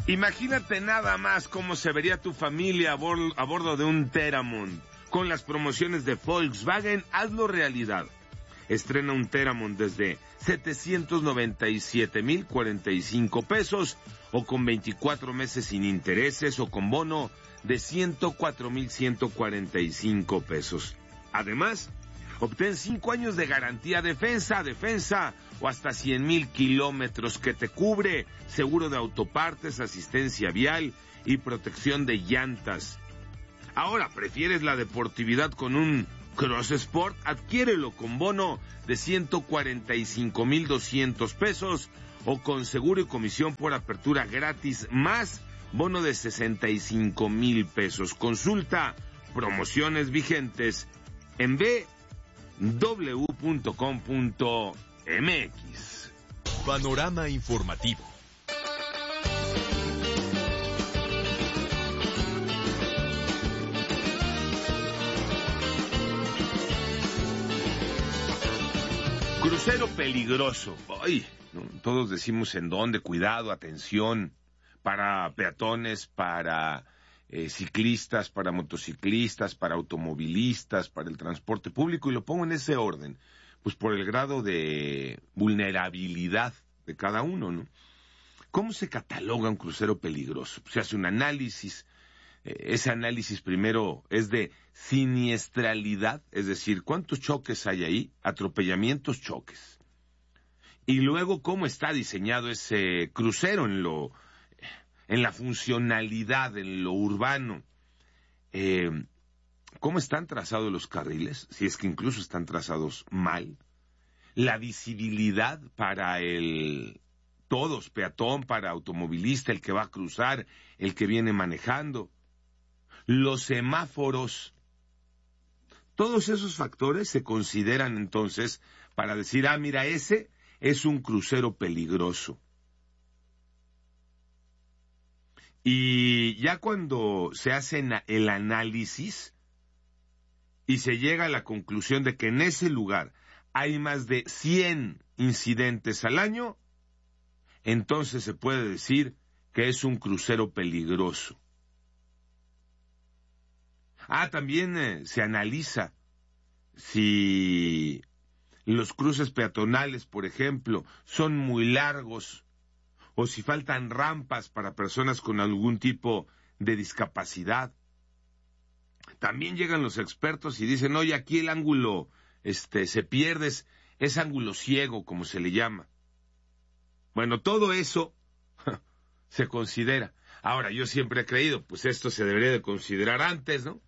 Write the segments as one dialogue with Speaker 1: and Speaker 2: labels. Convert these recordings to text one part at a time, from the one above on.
Speaker 1: Imagínate nada más cómo se vería tu familia a bordo de un Teramont. Con las promociones de Volkswagen, hazlo realidad. Estrena un Teramont desde 797,045 pesos o con 24 meses sin intereses o con bono de 104,145 pesos. Además, obtén 5 años de garantía defensa o hasta 100,000 kilómetros que te cubre, seguro de autopartes, asistencia vial y protección de llantas. Ahora, ¿prefieres la deportividad con un Cross Sport? Adquiérelo con bono de 145,200 pesos o con seguro y comisión por apertura gratis más bono de 65,000 pesos. Consulta promociones vigentes en bw.com.mx.
Speaker 2: Panorama informativo.
Speaker 1: Crucero peligroso. Ay, ¿no? Todos decimos en dónde, cuidado, atención, para peatones, para ciclistas, para motociclistas, para automovilistas, para el transporte público, y lo pongo en ese orden, pues por el grado de vulnerabilidad de cada uno, ¿no? ¿Cómo se cataloga un crucero peligroso? Se hace un análisis. Ese análisis primero es de siniestralidad, es decir, ¿cuántos choques hay ahí? Atropellamientos, choques. Y luego, ¿cómo está diseñado ese crucero en la funcionalidad, en lo urbano? ¿Cómo están trazados los carriles? Si es que incluso están trazados mal. La visibilidad para todos, peatón, para automovilista, el que va a cruzar, el que viene manejando. Los semáforos. Todos esos factores se consideran entonces para decir, mira, ese es un crucero peligroso. Y ya cuando se hace el análisis y se llega a la conclusión de que en ese lugar hay más de 100 incidentes al año, entonces se puede decir que es un crucero peligroso. También se analiza si los cruces peatonales, por ejemplo, son muy largos o si faltan rampas para personas con algún tipo de discapacidad. También llegan los expertos y dicen, oye, aquí el ángulo se pierde, es ángulo ciego, como se le llama. Bueno, todo eso se considera. Ahora, yo siempre he creído, pues esto se debería de considerar antes, ¿no?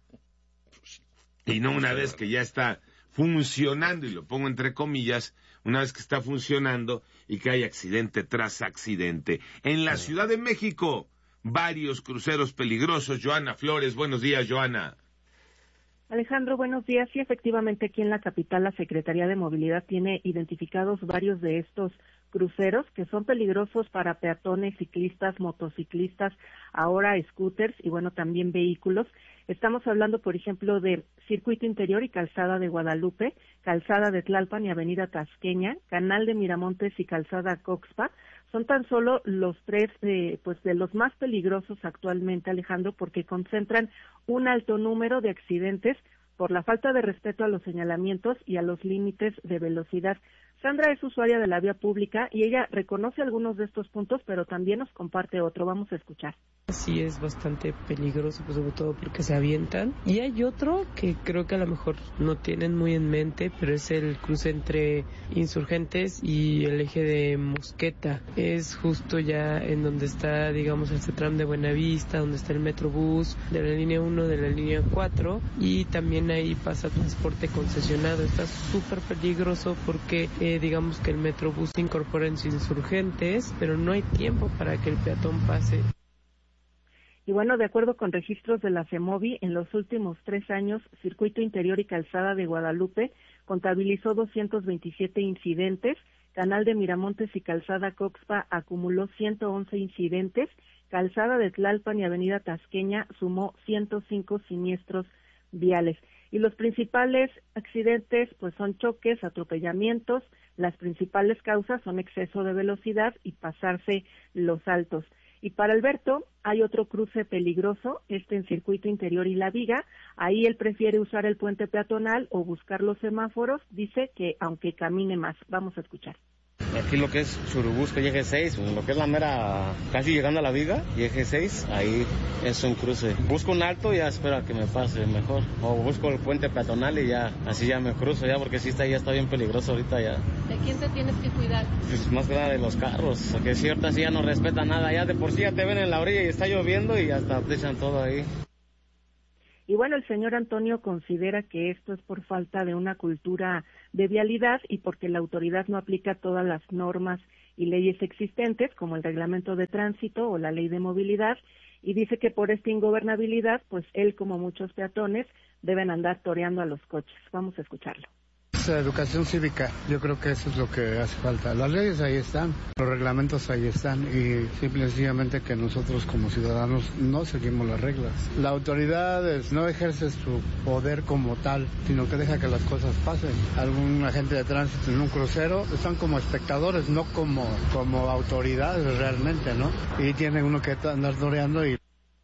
Speaker 1: Y no una vez que ya está funcionando, y lo pongo entre comillas, una vez que está funcionando y que hay accidente tras accidente. En la Ciudad de México, varios cruceros peligrosos. Joana Flores, buenos días, Joana.
Speaker 3: Alejandro, buenos días. Sí, efectivamente, aquí en la capital la Secretaría de Movilidad tiene identificados varios de estos cruceros que son peligrosos para peatones, ciclistas, motociclistas, ahora scooters y bueno, también vehículos. Estamos hablando, por ejemplo, de Circuito Interior y Calzada de Guadalupe, Calzada de Tlalpan y Avenida Tasqueña, Canal de Miramontes y Calzada Coxpa. Son tan solo los tres, de los más peligrosos actualmente, Alejandro, porque concentran un alto número de accidentes por la falta de respeto a los señalamientos y a los límites de velocidad. Sandra es usuaria de la vía pública y ella reconoce algunos de estos puntos, pero también nos comparte otro. Vamos a escuchar.
Speaker 4: Sí, es bastante peligroso, pues sobre todo porque se avientan. Y hay otro que creo que a lo mejor no tienen muy en mente, pero es el cruce entre Insurgentes y el eje de Mosqueta. Es justo ya en donde está, digamos, el CETRAM de Buenavista, donde está el Metrobús de la línea 1, de la línea 4, y también ahí pasa transporte concesionado. Está súper peligroso porque digamos que el Metrobús se incorpora en Insurgentes, pero no hay tiempo para que el peatón pase.
Speaker 3: Y bueno, de acuerdo con registros de la CEMOVI, en los últimos 3 años, Circuito Interior y Calzada de Guadalupe contabilizó 227 incidentes, Canal de Miramontes y Calzada Coxpa acumuló 111 incidentes, Calzada de Tlalpan y Avenida Tasqueña sumó 105 siniestros viales. Y los principales accidentes pues son choques, atropellamientos, las principales causas son exceso de velocidad y pasarse los altos. Y para Alberto hay otro cruce peligroso, en Circuito Interior y La Viga. Ahí él prefiere usar el puente peatonal o buscar los semáforos. Dice que aunque camine más. Vamos a escuchar.
Speaker 5: Aquí lo que es Churubusco y Eje 6, lo que es la mera, casi llegando a La Viga y Eje 6, ahí es un cruce. Busco un alto y ya espero a que me pase mejor. O busco el puente peatonal y ya, así ya me cruzo ya, porque sí ya está bien peligroso ahorita ya.
Speaker 6: ¿De quién te tienes que cuidar?
Speaker 5: Pues más que nada de los carros, porque si ahorita sí ya no respeta nada, ya de por sí ya te ven en la orilla y está lloviendo y hasta te echan todo ahí.
Speaker 3: Y bueno, el señor Antonio considera que esto es por falta de una cultura de vialidad y porque la autoridad no aplica todas las normas y leyes existentes, como el reglamento de tránsito o la ley de movilidad, y dice que por esta ingobernabilidad, pues él, como muchos peatones, deben andar toreando a los coches. Vamos a escucharlo.
Speaker 7: Educación cívica, yo creo que eso es lo que hace falta. Las leyes ahí están, los reglamentos ahí están y simple y sencillamente que nosotros como ciudadanos no seguimos las reglas. La autoridad no ejerce su poder como tal, sino que deja que las cosas pasen. Algún agente de tránsito en un crucero están como espectadores, no como autoridades realmente, ¿no? Y tiene uno que andar toreando y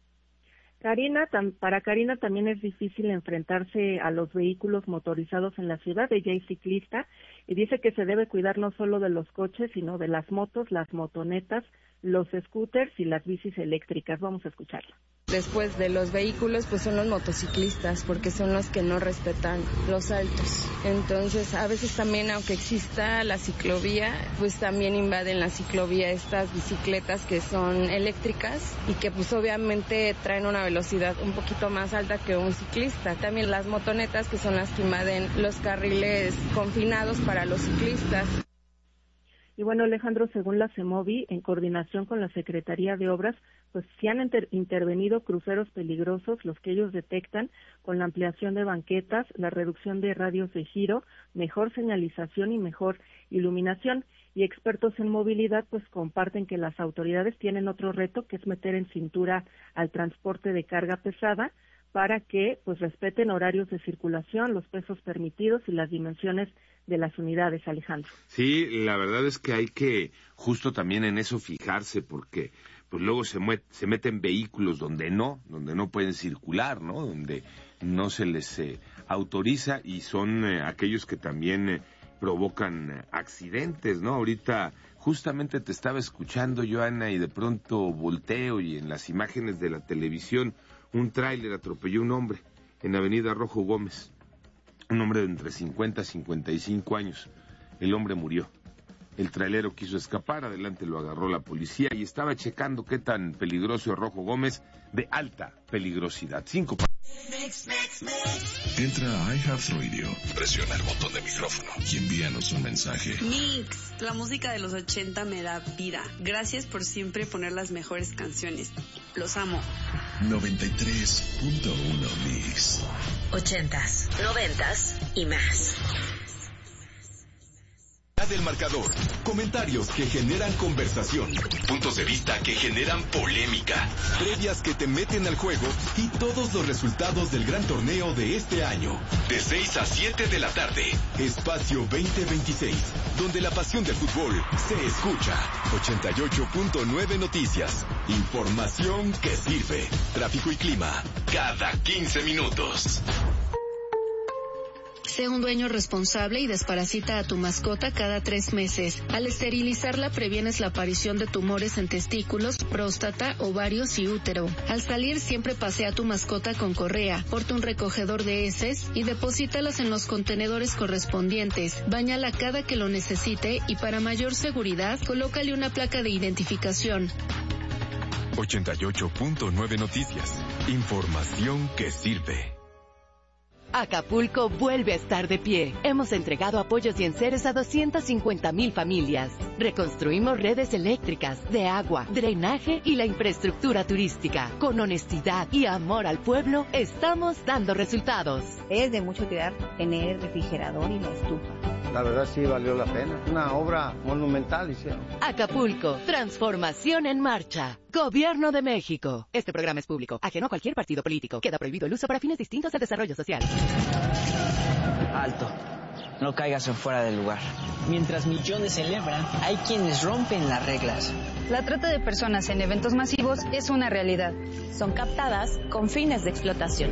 Speaker 3: Para Karina también es difícil enfrentarse a los vehículos motorizados en la ciudad. Ella es ciclista y dice que se debe cuidar no solo de los coches, sino de las motos, las motonetas, los scooters y las bicis eléctricas. Vamos a escucharla.
Speaker 6: Después de los vehículos, pues son los motociclistas, porque son los que no respetan los altos. Entonces, a veces también, aunque exista la ciclovía, pues también invaden la ciclovía estas bicicletas que son eléctricas y que pues obviamente traen una velocidad un poquito más alta que un ciclista. También las motonetas, que son las que invaden los carriles confinados para los ciclistas.
Speaker 3: Y bueno, Alejandro, según la CEMOVI, en coordinación con la Secretaría de Obras, pues sí han intervenido cruceros peligrosos, los que ellos detectan, con la ampliación de banquetas, la reducción de radios de giro, mejor señalización y mejor iluminación. Y expertos en movilidad pues comparten que las autoridades tienen otro reto, que es meter en cintura al transporte de carga pesada, para que pues respeten horarios de circulación, los pesos permitidos y las dimensiones de las unidades, Alejandro.
Speaker 1: Sí, la verdad es que hay que justo también en eso fijarse, porque pues luego se meten vehículos donde no pueden circular, ¿no? Donde no se les autoriza y son aquellos que también provocan accidentes, ¿no? Ahorita justamente te estaba escuchando, Joana, y de pronto volteo y en las imágenes de la televisión un tráiler atropelló a un hombre en Avenida Rojo Gómez, un hombre de entre 50 y 55 años. El hombre murió. El trailero quiso escapar, adelante lo agarró la policía y estaba checando qué tan peligroso es Rojo Gómez, de alta peligrosidad.
Speaker 2: Entra a iHeartRadio, presiona el botón de micrófono y envíanos un mensaje.
Speaker 8: Mix, la música de los 80 me da vida. Gracias por siempre poner las mejores canciones. Los amo.
Speaker 2: 93.1 Mix.
Speaker 9: 80s, 90s y más.
Speaker 2: Del marcador, comentarios que generan conversación, puntos de vista que generan polémica, previas que te meten al juego y todos los resultados del gran torneo de este año. De 6 a 7 de la tarde, Espacio 2026, donde la pasión del fútbol se escucha. 88.9 Noticias, información que sirve. Tráfico y clima, cada 15 minutos.
Speaker 10: Sé un dueño responsable y desparasita a tu mascota cada 3 meses. Al esterilizarla previenes la aparición de tumores en testículos, próstata, ovarios y útero. Al salir siempre pasea a tu mascota con correa, porta un recogedor de heces y deposítalas en los contenedores correspondientes. Báñala cada que lo necesite y para mayor seguridad, colócale una placa de identificación.
Speaker 2: 88.9 Noticias, información que sirve.
Speaker 11: Acapulco vuelve a estar de pie. Hemos entregado apoyos y enseres a 250,000 familias. Reconstruimos redes eléctricas, de agua, drenaje y la infraestructura turística. Con honestidad y amor al pueblo, estamos dando resultados.
Speaker 12: Es de mucha utilidad tener refrigerador y la estufa.
Speaker 13: La verdad sí valió la pena. Una obra monumental hicieron.
Speaker 11: Acapulco, transformación en marcha. Gobierno de México. Este programa es público, ajeno a cualquier partido político. Queda prohibido el uso para fines distintos del desarrollo social.
Speaker 14: Alto. No caigas en fuera del lugar. Mientras millones celebran, hay quienes rompen las reglas. La trata de personas en eventos masivos es una realidad.
Speaker 9: Son captadas con fines de explotación.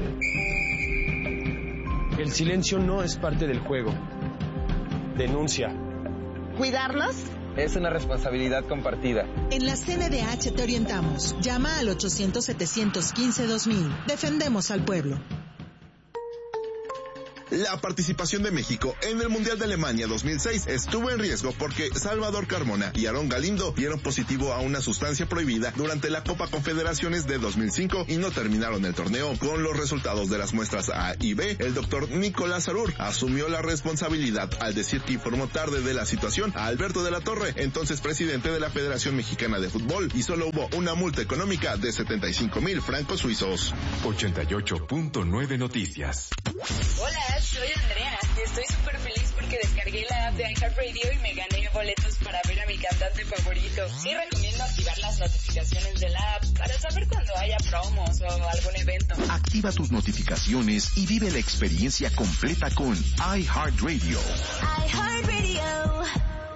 Speaker 15: El silencio no es parte del juego. Denuncia.
Speaker 16: ¿Cuidarlas?
Speaker 13: Es una responsabilidad compartida.
Speaker 16: En la CNDH te orientamos. Llama al 800-715-2000. Defendemos al pueblo.
Speaker 17: La participación de México en el Mundial de Alemania 2006 estuvo en riesgo porque Salvador Carmona y Aarón Galindo dieron positivo a una sustancia prohibida durante la Copa Confederaciones de 2005 y no terminaron el torneo. Con los resultados de las muestras A y B, el doctor Nicolás Arur asumió la responsabilidad al decir que informó tarde de la situación a Alberto de la Torre, entonces presidente de la Federación Mexicana de Fútbol, y solo hubo una multa económica de 75,000 francos suizos.
Speaker 2: 88.9 Noticias.
Speaker 18: Hola, soy Andrea y estoy súper feliz porque descargué la app de iHeartRadio y me gané boletos para ver a mi cantante favorito. Sí recomiendo activar las notificaciones de la app para saber cuando haya promos o algún evento.
Speaker 19: Activa tus notificaciones y vive la experiencia completa con iHeartRadio.
Speaker 9: iHeartRadio.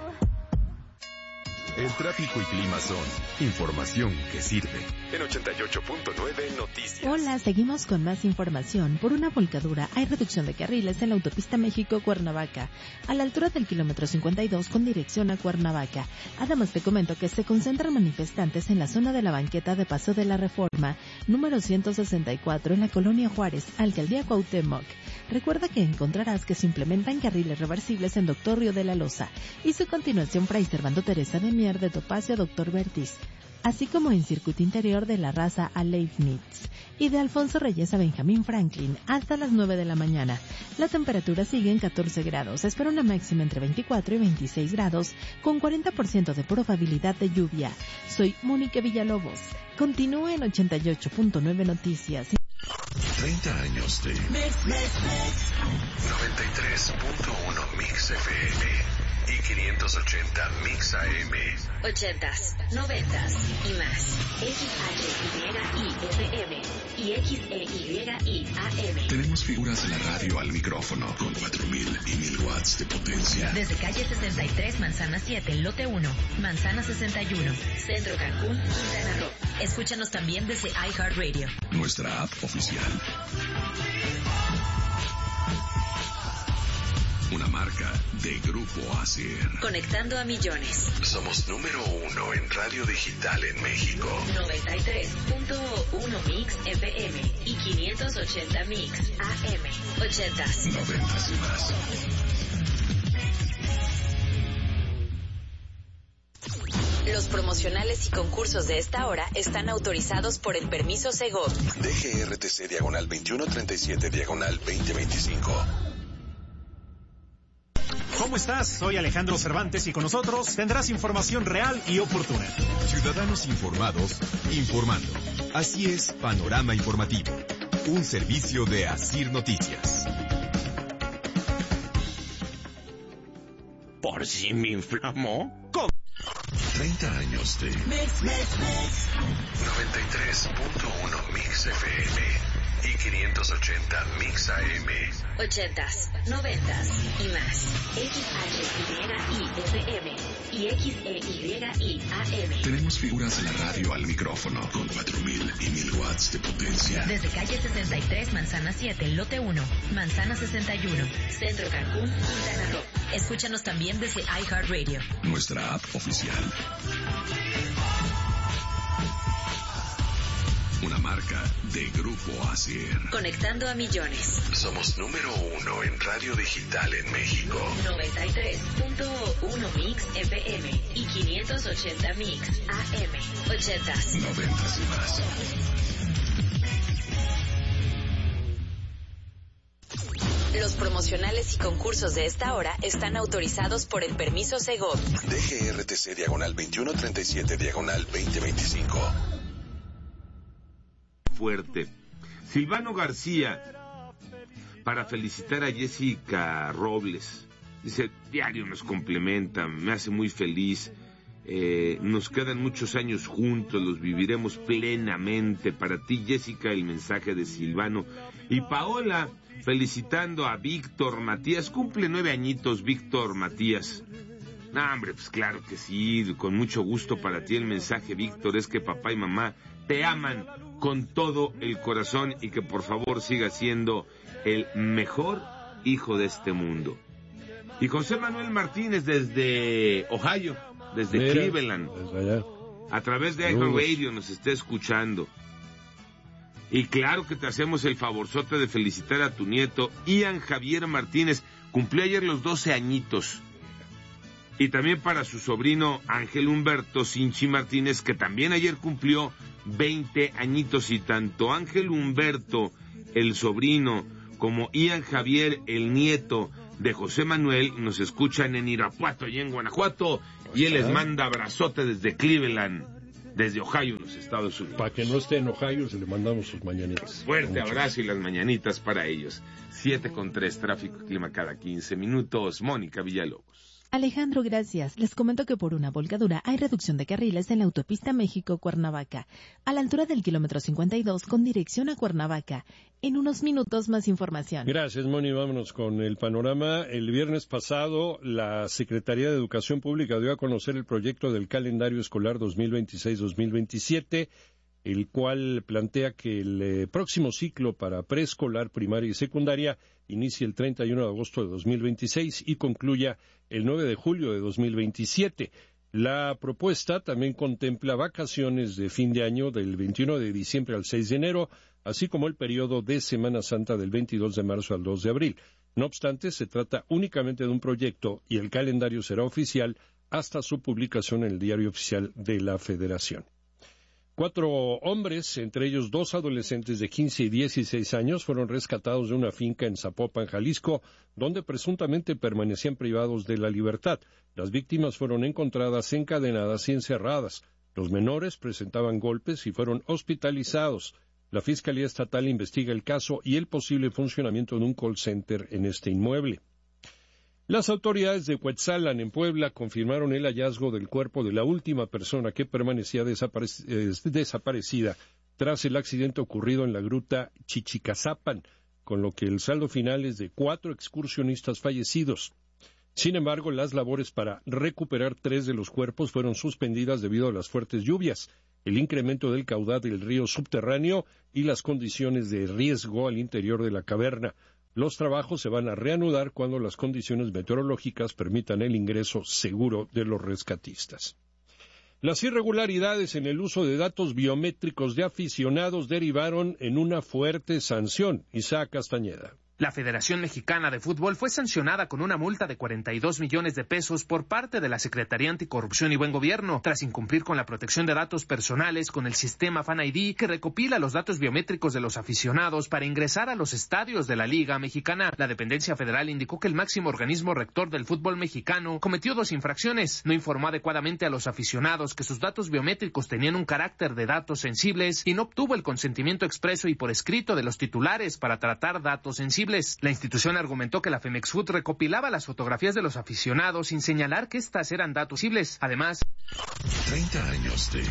Speaker 2: El tráfico y clima son información que sirve. En 88.9 Noticias.
Speaker 20: Hola, seguimos con más información. Por una volcadura hay reducción de carriles en la autopista México-Cuernavaca, a la altura del kilómetro 52 con dirección a Cuernavaca. Además te comento que se concentran manifestantes en la zona de la banqueta de Paso de la Reforma, número 164 en la Colonia Juárez, Alcaldía Cuauhtémoc. Recuerda que encontrarás que se implementan carriles reversibles en Doctor Río de la Loza y su continuación Fray Servando Teresa de Mier de Topacio a Doctor Bertis, así como en circuito interior de La Raza a Leibniz y de Alfonso Reyes a Benjamín Franklin hasta las 9 de la mañana. La temperatura sigue en 14 grados, se espera una máxima entre 24 y 26 grados con 40% de probabilidad de lluvia. Soy Mónica Villalobos. Continúa en 88.9 Noticias.
Speaker 21: 30 años de 93.1 Mix FM y 580 Mix AM.
Speaker 9: 80s, 90s y más. XHYIFM y XEYIAM.
Speaker 21: Tenemos figuras de la radio al micrófono con 4,000 y 1,000 watts de potencia.
Speaker 9: Desde calle 63, Manzana 7, Lote 1, Manzana 61, Centro Cancún, Quintana Roo. Escúchanos también desde iHeartRadio.
Speaker 21: Nuestra app oficial. Una marca de Grupo ASIR.
Speaker 9: Conectando a millones.
Speaker 21: Somos número 1 en radio digital en México.
Speaker 9: 93.1 Mix FM y 580 Mix AM. 80s,
Speaker 21: 90s y más.
Speaker 9: Los promocionales y concursos de esta hora están autorizados por el permiso Segov.
Speaker 21: DGRTC /27/2025.
Speaker 22: ¿Cómo estás? Soy Alejandro Cervantes y con nosotros tendrás información real y oportuna.
Speaker 2: Ciudadanos informados, informando. Así es, Panorama Informativo. Un servicio de ASIR Noticias.
Speaker 1: ¿Por si me inflamó?
Speaker 21: 30 años de 93.1 Mix FM y 580 Mix AM.
Speaker 9: 80s, 90s y más. XHYIFM y XEYIAM.
Speaker 21: Tenemos figuras de la radio al micrófono con 4,000 y 1,000 watts de potencia.
Speaker 9: Desde calle 63, Manzana 7, Lote 1, Manzana 61, Centro Cancún, Quintana Roo. Escúchanos también desde iHeartRadio.
Speaker 21: Nuestra app oficial. Una marca de Grupo ASIR.
Speaker 9: Conectando a millones.
Speaker 21: Somos número 1 en radio digital en México.
Speaker 9: 93.1 Mix FM y 580 Mix AM. 80s,
Speaker 21: 90s y más.
Speaker 9: Los promocionales y concursos de esta hora están autorizados por el permiso Segov.
Speaker 21: DGRTC /27/2025.
Speaker 1: Fuerte. Silvano García, para felicitar a Jessica Robles. Dice, diario nos complementa, me hace muy feliz. Nos quedan muchos años juntos, los viviremos plenamente. Para ti, Jessica, el mensaje de Silvano. Y Paola, felicitando a Víctor Matías. Cumple 9 añitos Víctor Matías. No, hombre, pues claro que sí, con mucho gusto para ti el mensaje, Víctor, es que papá y mamá te aman con todo el corazón y que por favor sigas siendo el mejor hijo de este mundo. Y José Manuel Martínez desde Ohio, desde Cleveland, a través de iHeartRadio nos está escuchando. Y claro que te hacemos el favorzote de felicitar a tu nieto, Ian Javier Martínez, cumplió ayer los 12 añitos. Y también para su sobrino Ángel Humberto Sinchi Martínez, que también ayer cumplió 20 añitos. Y tanto Ángel Humberto, el sobrino, como Ian Javier, el nieto de José Manuel, nos escuchan en Irapuato y en Guanajuato. Y él les manda abrazote desde Cleveland, desde Ohio, en los Estados Unidos.
Speaker 4: Para que no esté en Ohio, se le mandamos sus mañanitas.
Speaker 1: Fuerte abrazo y las mañanitas para ellos. 7:03, tráfico y clima cada 15 minutos. Mónica Villalobos.
Speaker 20: Alejandro, gracias. Les comento que por una volcadura hay reducción de carriles en la autopista México-Cuernavaca, a la altura del kilómetro 52 con dirección a Cuernavaca. En unos minutos más información.
Speaker 4: Gracias, Moni. Vámonos con el panorama. El viernes pasado, la Secretaría de Educación Pública dio a conocer el proyecto del calendario escolar 2026-2027, el cual plantea que el próximo ciclo para preescolar, primaria y secundaria inicie el 31 de agosto de 2026 y concluya el 9 de julio de 2027. La propuesta también contempla vacaciones de fin de año del 21 de diciembre al 6 de enero, así como el periodo de Semana Santa del 22 de marzo al 2 de abril. No obstante, se trata únicamente de un proyecto y el calendario será oficial hasta su publicación en el Diario Oficial de la Federación. 4 hombres, entre ellos 2 adolescentes de 15 y 16 años, fueron rescatados de una finca en Zapopan, Jalisco, donde presuntamente permanecían privados de la libertad. Las víctimas fueron encontradas encadenadas y encerradas. Los menores presentaban golpes y fueron hospitalizados. La Fiscalía Estatal investiga el caso y el posible funcionamiento de un call center en este inmueble. Las autoridades de Cuetzalan, en Puebla, confirmaron el hallazgo del cuerpo de la última persona que permanecía desaparecida tras el accidente ocurrido en la gruta Chichicazapan, con lo que el saldo final es de 4 excursionistas fallecidos. Sin embargo, las labores para recuperar 3 de los cuerpos fueron suspendidas debido a las fuertes lluvias, el incremento del caudal del río subterráneo y las condiciones de riesgo al interior de la caverna. Los trabajos se van a reanudar cuando las condiciones meteorológicas permitan el ingreso seguro de los rescatistas. Las irregularidades en el uso de datos biométricos de aficionados derivaron en una fuerte sanción. Isaac Castañeda.
Speaker 5: La Federación Mexicana de Fútbol fue sancionada con una multa de 42 millones de pesos por parte de la Secretaría Anticorrupción y Buen Gobierno, tras incumplir con la protección de datos personales con el sistema Fan ID, que recopila los datos biométricos de los aficionados para ingresar a los estadios de la Liga Mexicana. La dependencia federal indicó que el máximo organismo rector del fútbol mexicano cometió 2 infracciones. No informó adecuadamente a los aficionados que sus datos biométricos tenían un carácter de datos sensibles y no obtuvo el consentimiento expreso y por escrito de los titulares para tratar datos sensibles. La institución argumentó que la Femexfoot recopilaba las fotografías de los aficionados sin señalar que estas eran datos sensibles. Además,
Speaker 21: 30 años de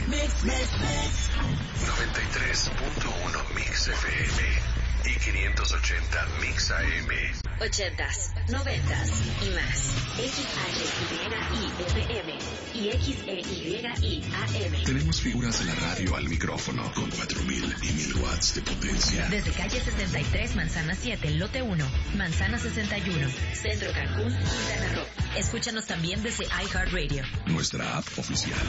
Speaker 21: 93.1 Mix FM y 580 Mix AM.
Speaker 9: 80s, 90s y más. XHYI FM y XEYI AM.
Speaker 21: Tenemos figuras de la radio al micrófono con 4,000 y 1,000 watts de potencia.
Speaker 9: Desde calle 63, Manzana 7, Lote 1, Manzana 61, Centro Cancún, Quintana Roo. Escúchanos también desde iHeartRadio.
Speaker 21: Nuestra app oficial.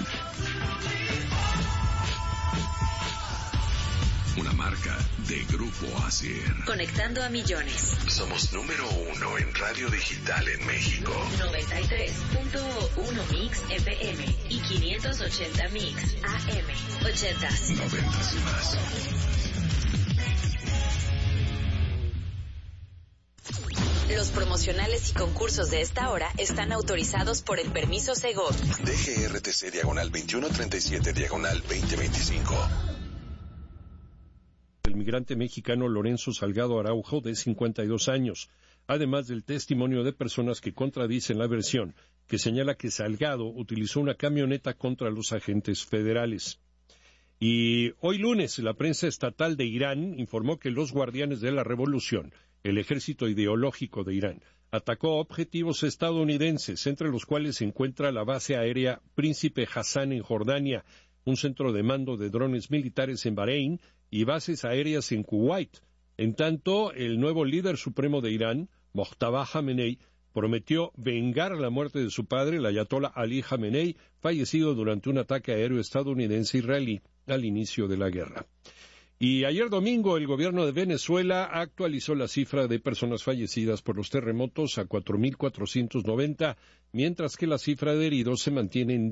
Speaker 21: Una marca de Grupo ASIR.
Speaker 9: Conectando a millones.
Speaker 21: Somos número 1 en radio digital en México.
Speaker 9: 93.1 Mix FM y 580 Mix AM. 80s.
Speaker 21: 90s y más.
Speaker 9: Los promocionales y concursos de esta hora están autorizados por el permiso Segov.
Speaker 21: DGRTC /27/2025.
Speaker 4: El migrante mexicano Lorenzo Salgado Araujo, de 52 años, además del testimonio de personas que contradicen la versión, que señala que Salgado utilizó una camioneta contra los agentes federales. Y hoy lunes, la prensa estatal de Irán informó que los guardianes de la revolución, el ejército ideológico de Irán, atacó objetivos estadounidenses, entre los cuales se encuentra la base aérea Príncipe Hassan en Jordania, un centro de mando de drones militares en Bahrein y bases aéreas en Kuwait. En tanto, el nuevo líder supremo de Irán, Mojtaba Khamenei, prometió vengar la muerte de su padre, el ayatollah Ali Khamenei, fallecido durante un ataque aéreo estadounidense-israelí al inicio de la guerra. Y ayer domingo el gobierno de Venezuela actualizó la cifra de personas fallecidas por los terremotos a 4.490, mientras que la cifra de heridos se mantiene en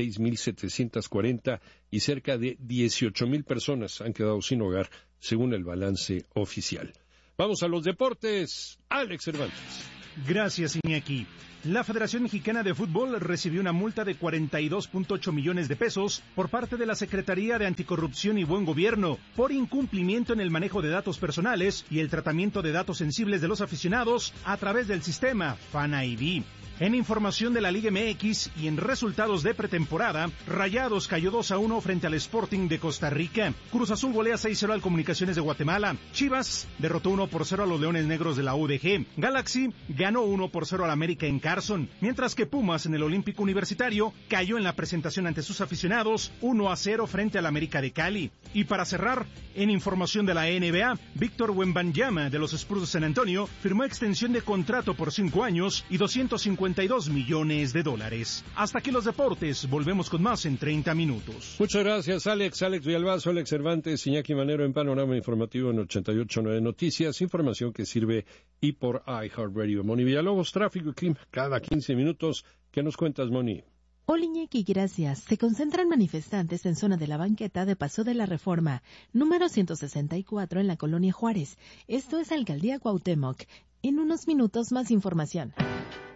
Speaker 4: 16.740 y cerca de 18.000 personas han quedado sin hogar, según el balance oficial. Vamos a los deportes. Alex Cervantes.
Speaker 22: Gracias, Iñaki. La Federación Mexicana de Fútbol recibió una multa de 42.8 millones de pesos por parte de la Secretaría de Anticorrupción y Buen Gobierno por incumplimiento en el manejo de datos personales y el tratamiento de datos sensibles de los aficionados a través del sistema Fan ID. En información de la Liga MX y en resultados de pretemporada, Rayados cayó 2-1 frente al Sporting de Costa Rica. Cruz Azul golea 6-0 al Comunicaciones de Guatemala. Chivas derrotó 1-0 a los Leones Negros de la UDG. Galaxy ganó 1-0 al América en Carson, mientras que Pumas en el Olímpico Universitario cayó en la presentación ante sus aficionados 1-0 frente al América de Cali. Y para cerrar, en información de la NBA, Víctor Wembanyama de los Spurs de San Antonio firmó extensión de contrato por 5 años y $252 millones. Hasta aquí los deportes, volvemos con más en 30 minutos.
Speaker 4: Muchas gracias, Alex Villalbazo, Alex Cervantes, Iñaki Manero en Panorama Informativo en 88.9 Noticias, información que sirve y por iHeartRadio. Moni Villalobos, tráfico y clima cada 15 minutos. ¿Qué nos cuentas, Moni?
Speaker 20: Hola, Iñaki, gracias. Se concentran manifestantes en zona de la banqueta de Paso de la Reforma, número 164 en la Colonia Juárez. Esto es Alcaldía Cuauhtémoc. En unos minutos más información.